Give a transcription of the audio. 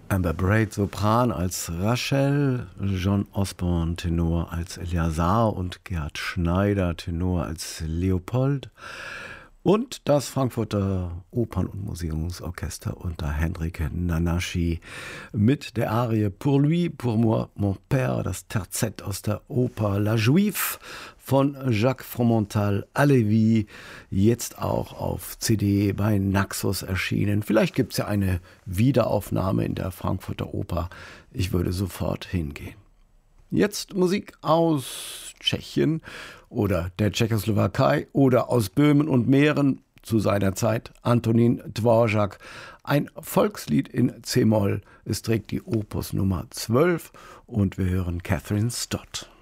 Amber Braid Sopran als Rachel, John Osborne Tenor als Eleazar und Gerhard Schneider Tenor als Leopold und das Frankfurter Opern- und Musikungsorchester unter Hendrik Nanaschi mit der Arie Pour lui, pour moi, mon père, das Terzett aus der Oper La Juive von Jacques Fromental-Alevi, jetzt auch auf CD bei Naxos erschienen. Vielleicht gibt es ja eine Wiederaufnahme in der Frankfurter Oper. Ich würde sofort hingehen. Jetzt Musik aus Tschechien oder der Tschechoslowakei oder aus Böhmen und Mähren zu seiner Zeit. Antonín Dvořák, ein Volkslied in C-Moll. Es trägt die Opus Nummer 12 und wir hören Catherine Stott.